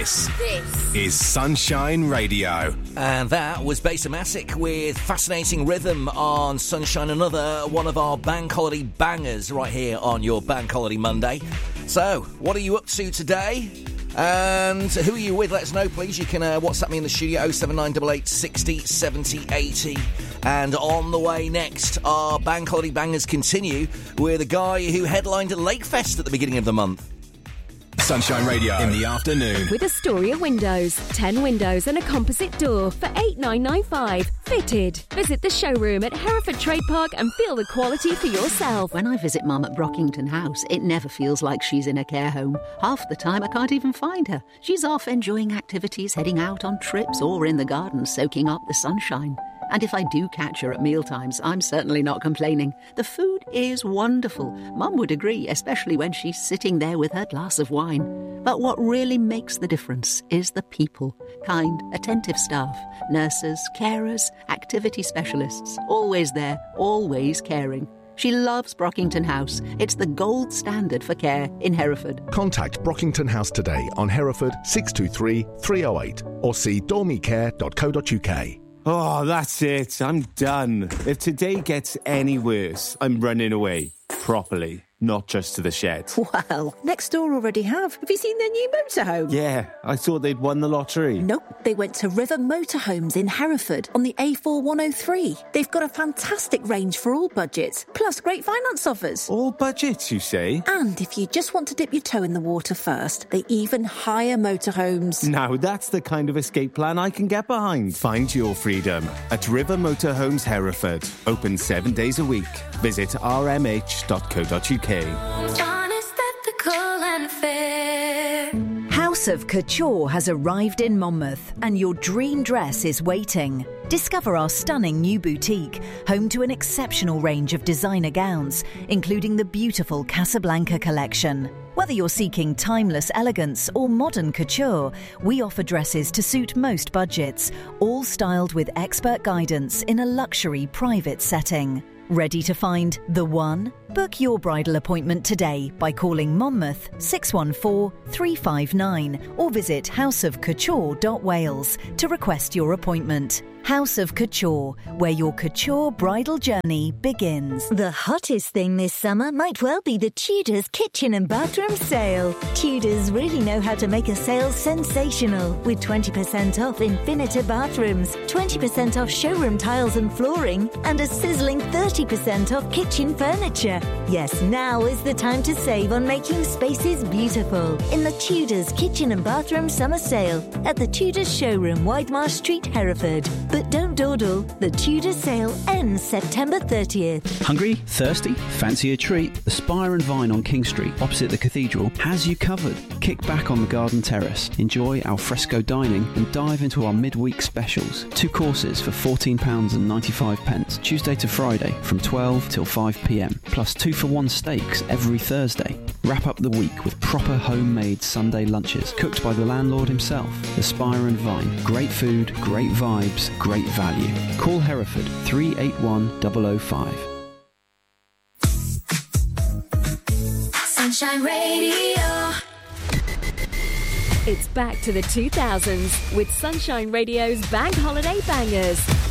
This is Sunshine Radio. And that was Basematic with Fascinating Rhythm on Sunshine, another one of our bank holiday bangers right here on your Bank Holiday Monday. So, what are you up to today? And who are you with? Let us know, please. You can WhatsApp me in the studio, 07988 60 70 80. And on the way next, our bank holiday bangers continue with a guy who headlined at Lakefest at the beginning of the month. Sunshine Radio in the afternoon. With Astoria Windows. 10 windows and a composite door for $8,995. Fitted. Visit the showroom at Hereford Trade Park and feel the quality for yourself. When I visit Mum at Brockington House, it never feels like she's in a care home. Half the time I can't even find her. She's off enjoying activities, heading out on trips, or in the garden soaking up the sunshine. And if I do catch her at mealtimes, I'm certainly not complaining. The food is wonderful. Mum would agree, especially when she's sitting there with her glass of wine. But what really makes the difference is the people. Kind, attentive staff, nurses, carers, activity specialists. Always there, always caring. She loves Brockington House. It's the gold standard for care in Hereford. Contact Brockington House today on Hereford 623 308 or see dormicare.co.uk. Oh, that's it. I'm done. If today gets any worse, I'm running away. Properly. Not just to the shed. Well, next door already have. Have you seen their new motorhome? Yeah, I thought they'd won the lottery. Nope, they went to River Motorhomes in Hereford on the A4103. They've got a fantastic range for all budgets, plus great finance offers. All budgets, you say? And if you just want to dip your toe in the water first, they even hire motorhomes. Now that's the kind of escape plan I can get behind. Find your freedom at River Motorhomes Hereford. Open 7 days a week. Visit rmh.co.uk. Honest, ethical and fair. House of Couture has arrived in Monmouth and your dream dress is waiting. Discover our stunning new boutique, home to an exceptional range of designer gowns, including the beautiful Casablanca collection. Whether you're seeking timeless elegance or modern couture, we offer dresses to suit most budgets, all styled with expert guidance in a luxury private setting. Ready to find the one? Book your bridal appointment today by calling Monmouth 614 359 or visit houseofcouture.wales to request your appointment. House of Couture, where your couture bridal journey begins. The hottest thing this summer might well be the Tudors kitchen and bathroom sale. Tudors really know how to make a sale sensational, with 20% off Infinita bathrooms, 20% off showroom tiles and flooring, and a sizzling 30% off kitchen furniture. Yes, now is the time to save on making spaces beautiful in the Tudors kitchen and bathroom summer sale at the Tudors showroom, Widemarsh Street, Hereford. But don't dawdle, the Tudor sale ends September 30th. Hungry? Thirsty? Fancy a treat? The Spire and Vine on King Street, opposite the cathedral, has you covered. Kick back on the garden terrace, enjoy al fresco dining and dive into our midweek specials. 2 courses for £14.95, Tuesday to Friday from 12 till 5pm, plus 2-for-1 steaks every Thursday. Wrap up the week with proper homemade Sunday lunches, cooked by the landlord himself. The Spire and Vine. Great food, great vibes, great value. Call Hereford 381 005. Sunshine Radio. It's back to the 2000s with Sunshine Radio's Bank Holiday Bangers.